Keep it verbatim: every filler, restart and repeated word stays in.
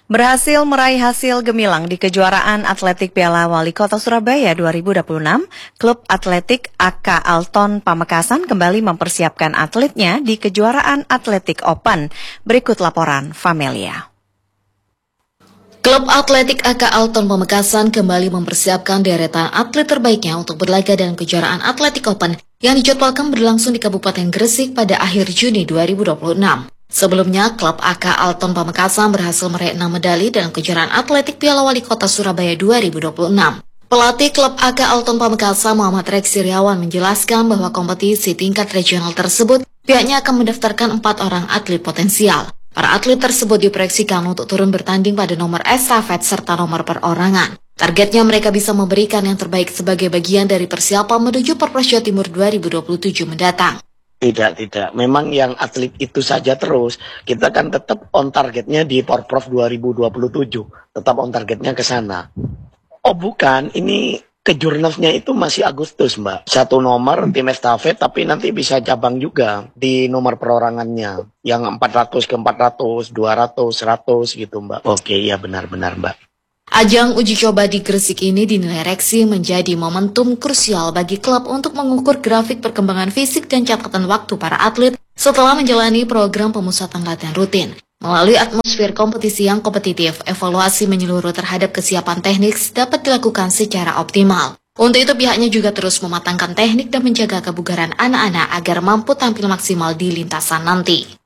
Berhasil meraih hasil gemilang di kejuaraan atletik Piala Wali Kota Surabaya dua ribu dua puluh enam, klub atletik A K Alton Pamekasan kembali mempersiapkan atletnya di kejuaraan atletik Open. Berikut laporan Famelia. Klub atletik A K Alton Pamekasan kembali mempersiapkan deretan atlet terbaiknya untuk berlaga dalam kejuaraan atletik Open yang dijadwalkan berlangsung di Kabupaten Gresik pada akhir Juni dua ribu dua puluh enam. Sebelumnya, klub A K Alton Pamekasan berhasil meraih enam medali dalam kejuaraan atletik Piala Wali Kota Surabaya dua ribu dua puluh enam. Pelatih klub A K Alton Pamekasan Muhammad Rex Siriawan menjelaskan bahwa kompetisi tingkat regional tersebut pihaknya akan mendaftarkan empat orang atlet potensial. Para atlet tersebut diproyeksikan untuk turun bertanding pada nomor estafet serta nomor perorangan. Targetnya mereka bisa memberikan yang terbaik sebagai bagian dari persiapan menuju Porpros Jawa Timur dua ribu dua puluh tujuh mendatang. Tidak, tidak. Memang yang atlet itu saja terus. Kita kan tetap on targetnya di Porprov dua ribu dua puluh tujuh. Tetap on targetnya ke sana. Oh bukan, ini kejurnasnya itu masih Agustus, Mbak. Satu nomor tim estafet, tapi nanti bisa cabang juga di nomor perorangannya. Yang empat ratus ke empat ratus, dua ratus, seratus gitu, Mbak. Oke, ya benar-benar, Mbak. Ajang uji coba di Gresik ini dinilai Reksi menjadi momentum krusial bagi klub untuk mengukur grafik perkembangan fisik dan catatan waktu para atlet setelah menjalani program pemusatan latihan rutin. Melalui atmosfer kompetisi yang kompetitif, evaluasi menyeluruh terhadap kesiapan teknik dapat dilakukan secara optimal. Untuk itu pihaknya juga terus mematangkan teknik dan menjaga kebugaran anak-anak agar mampu tampil maksimal di lintasan nanti.